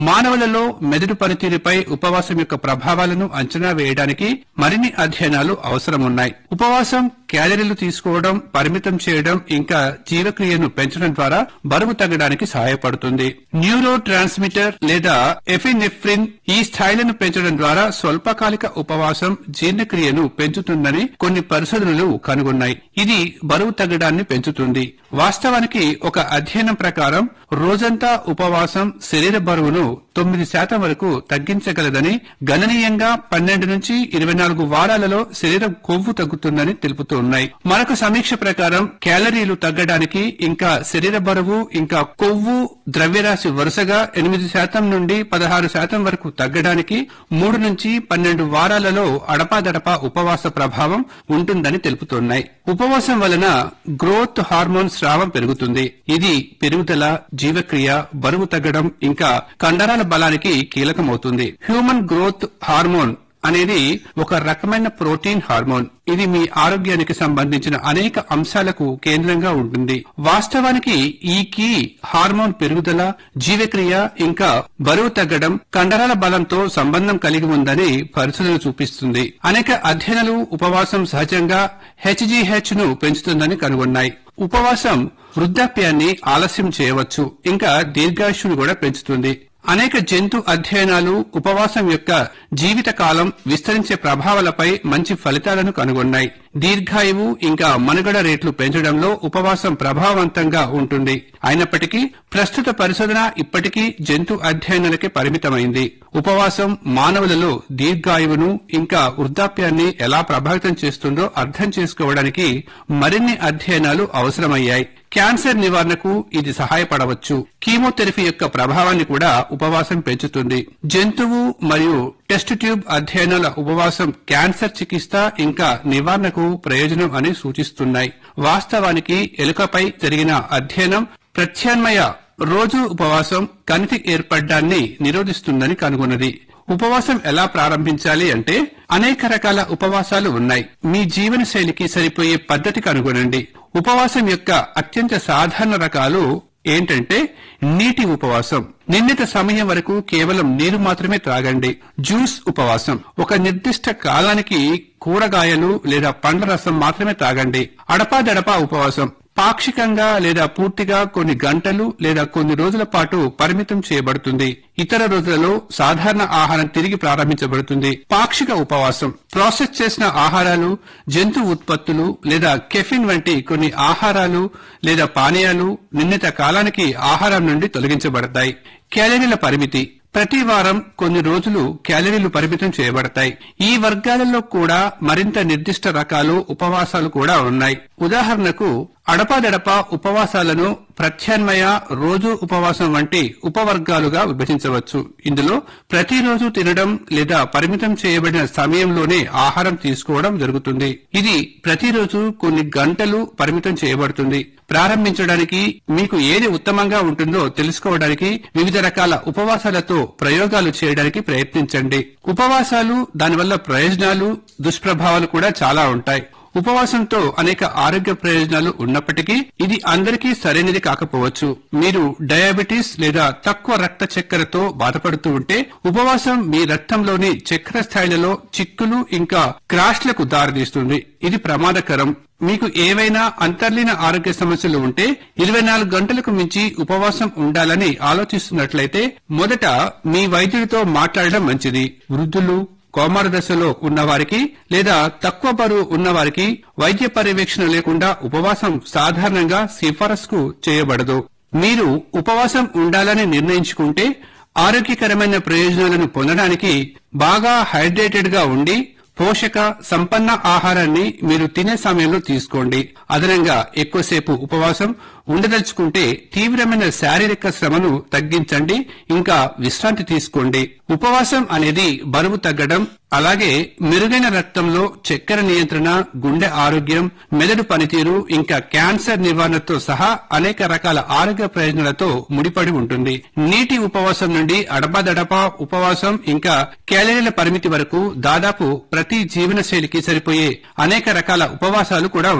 మానవులలో మెదడు పనితీరుపై ఉపవాసం యొక్క ప్రభావాలను అంచనా వేయడానికి మరిన్ని అధ్యయనాలు అవసరమున్నాయి. ఉపవాసం క్యాలరీలు తీసుకోవడం, పరిమితం చేయడం, ఇంకా జీవక్రియను పెంచడం ద్వారా బరువు తగ్గడానికి సహాయపడుతుంది. న్యూరో ట్రాన్స్మిటర్ లేదా ఎఫినెఫ్రిన్ ఈ స్థాయిలను పెంచడం ద్వారా స్వల్పకాలిక ఉపవాసం జీర్ణక్రియను పెంచుతుందని కొన్ని పరిశోధనలు కనుగొన్నాయి. ఇది బరువు తగ్గడాన్ని పెంచుతుంది. వాస్తవానికి ఒక అధ్యయనం ప్రకారం రోజంతా ఉపవాసం శరీర బరువును 9% వరకు తగ్గించగలదని, గణనీయంగా 12 నుంచి 24 వారాలలో శరీరం కొవ్వు తగ్గుతుందని తెలుపుతున్నాయి. మరొక సమీక్ష ప్రకారం క్యాలరీలు తగ్గడానికి, ఇంకా శరీర బరువు, ఇంకా కొవ్వు ద్రవ్యరాశి వరుసగా 8% నుండి 16% వరకు తగ్గడానికి 3 నుంచి 12 వారాలలో అడపాదడపా ఉపవాస ప్రభావం ఉంటుందని తెలుపుతున్నాయి. ఉపవాసం వలన గ్రోత్ హార్మోన్ స్రావం పెరుగుతుంది. ఇది పెరుగుదల, జీవక్రియ, బరువు తగ్గడం, ఇంకా కండరాల బలానికి కీలకమవుతుంది. హ్యూమన్ గ్రోత్ హార్మోన్ అనేది ఒక రకమైన ప్రోటీన్ హార్మోన్. ఇది మీ ఆరోగ్యానికి సంబంధించిన అనేక అంశాలకు కేంద్రంగా ఉంటుంది. వాస్తవానికి ఈ కీ హార్మోన్ పెరుగుదల, జీవక్రియ, ఇంకా బరువు తగ్గడం, కండరాల బలంతో సంబంధం కలిగి ఉందని పరిశోధనలు చూపిస్తుంది. అనేక అధ్యయనాలు ఉపవాసం సహజంగా హెచ్జీహెచ్ ను పెంచుతుందని కనుగొన్నాయి. ఉపవాసం వృద్ధాప్యాన్ని ఆలస్యం చేయవచ్చు, ఇంకా దీర్ఘాయుష్ను కూడా పెంచుతుంది. అనేక జంతు అధ్యయనాలు ఉపవాసం యొక్క జీవిత కాలం విస్తరించే ప్రభావాలపై మంచి ఫలితాలను కనుగొన్నాయి. దీర్ఘాయువు, ఇంకా మనుగడ రేట్లు పెంచడంలో ఉపవాసం ప్రభావవంతంగా ఉంటుంది. అయినప్పటికీ ప్రస్తుత పరిశోధన ఇప్పటికీ జంతు అధ్యయనాలకే పరిమితమైంది. ఉపవాసం మానవులలో దీర్ఘాయువును, ఇంకా వృద్ధాప్యాన్ని ఎలా ప్రభావితం చేస్తుందో అర్థం చేసుకోవడానికి మరిన్ని అధ్యయనాలు అవసరమయ్యాయి. క్యాన్సర్ నివారణకు ఇది సహాయపడవచ్చు. కీమోథెరపీ యొక్క ప్రభావాన్ని కూడా ఉపవాసం పెంచుతుంది. జంతువు మరియు టెస్ట్ ట్యూబ్ అధ్యయనాల ఉపవాసం క్యాన్సర్ చికిత్స, ఇంకా నివారణకు ప్రయోజనం అని సూచిస్తున్నాయి. వాస్తవానికి ఎలుకపై జరిగిన అధ్యయనం ప్రత్యామ్నాయ రోజు ఉపవాసం కణితి ఏర్పడ్డాన్ని నిరోధిస్తుందని కనుగొన్నది. ఉపవాసం ఎలా ప్రారంభించాలి అంటే, అనేక రకాల ఉపవాసాలు ఉన్నాయి. మీ జీవన శైలికి సరిపోయే పద్ధతి కనుగొనండి. ఉపవాసం యొక్క అత్యంత సాధారణ రకాలు ఏంటంటే, నీటి ఉపవాసం. నిర్ణీత సమయం వరకు కేవలం నీరు మాత్రమే త్రాగండి. జ్యూస్ ఉపవాసం. ఒక నిర్దిష్ట కాలానికి కూరగాయలు లేదా పండ్ల రసం మాత్రమే తాగండి. అడపాదడపా ఉపవాసం. పాక్షికంగా లేదా పూర్తిగా కొన్ని గంటలు లేదా కొన్ని రోజుల పాటు పరిమితం చేయబడుతుంది. ఇతర రోజులలో సాధారణ ఆహారం తిరిగి ప్రారంభించబడుతుంది. పాక్షిక ఉపవాసం. ప్రాసెస్ చేసిన ఆహారాలు, జంతు ఉత్పత్తులు లేదా కెఫిన్ వంటి కొన్ని ఆహారాలు లేదా పానీయాలు నిర్ణీత కాలానికి ఆహారం నుండి తొలగించబడతాయి. క్యాలరీల పరిమితి. ప్రతి వారం కొన్ని రోజులు క్యాలరీలు పరిమితం చేయబడతాయి. ఈ వర్గాలలో కూడా మరింత నిర్దిష్ట రకాలు ఉపవాసాలు కూడా ఉన్నాయి. ఉదాహరణకు అడపాదడపా ఉపవాసాలను ప్రత్యామ్నాయ రోజు ఉపవాసం వంటి ఉపవర్గాలుగా విభజించవచ్చు. ఇందులో ప్రతిరోజు తినడం లేదా పరిమితం చేయబడిన సమయంలోనే ఆహారం తీసుకోవడం జరుగుతుంది. ఇది ప్రతిరోజు కొన్ని గంటలు పరిమితం చేయబడుతుంది. ప్రారంభించడానికి మీకు ఏది ఉత్తమంగా ఉంటుందో తెలుసుకోవడానికి వివిధ రకాల ఉపవాసాలతో ప్రయోగాలు చేయడానికి ప్రయత్నించండి. ఉపవాసాలు, దానివల్ల ప్రయోజనాలు, దుష్ప్రభావాలు కూడా చాలా ఉంటాయి. ఉపవాసంతో అనేక ఆరోగ్య ప్రయోజనాలు ఉన్నప్పటికీ ఇది అందరికీ సరైనది కాకపోవచ్చు. మీరు డయాబెటీస్ లేదా తక్కువ రక్త చక్కెరతో బాధపడుతూ ఉంటే ఉపవాసం మీ రక్తంలోని చక్కెర స్థాయిలలో చిక్కులు, ఇంకా క్రాష్లకు దారితీస్తుంది. ఇది ప్రమాదకరం. మీకు ఏవైనా అంతర్లీన ఆరోగ్య సమస్యలు ఉంటే 24 గంటలకు మించి ఉపవాసం ఉండాలని ఆలోచిస్తున్నట్లయితే మొదట మీ వైద్యుడితో మాట్లాడడం మంచిది. వృద్ధులు, కౌమార దశలో ఉన్నవారికి లేదా తక్కువ బరువు ఉన్నవారికి వైద్య పర్యవేక్షణ లేకుండా ఉపవాసం సాధారణంగా సిఫారసుకు చేయబడదు. మీరు ఉపవాసం ఉండాలని నిర్ణయించుకుంటే ఆరోగ్యకరమైన ప్రయోజనాలను పొందడానికి బాగా హైడ్రేటెడ్ గా ఉండి పోషక సంపన్న ఆహారాన్ని మీరు తినే సమయంలో తీసుకోండి. అదనంగా ఎక్కువసేపు ఉపవాసం ఉండదలుచుకుంటే తీవ్రమైన శారీరక శ్రమను తగ్గించండి, ఇంకా విశ్రాంతి తీసుకోండి. ఉపవాసం అనేది బరువు తగ్గడం, అలాగే మెరుగైన రక్తంలో చక్కెర నియంత్రణ, గుండె ఆరోగ్యం, మెదడు పనితీరు, ఇంకా క్యాన్సర్ నివారణతో సహా అనేక రకాల ఆరోగ్య ప్రయోజనాలతో ముడిపడి ఉంటుంది. నీటి ఉపవాసం నుండి అడపాదడపా ఉపవాసం, ఇంకా క్యాలరీల పరిమితి వరకు దాదాపు ప్రతి జీవన శైలికి సరిపోయే అనేక రకాల ఉపవాసాలు కూడా ఉన్నాయి.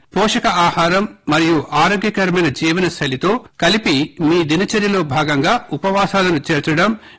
పోషక ఆహారం మరియు ఆరోగ్యకరమైన జీవన శైలితో కలిపి మీ దినచర్యలో భాగంగా ఉపవాసాలను చేర్చడం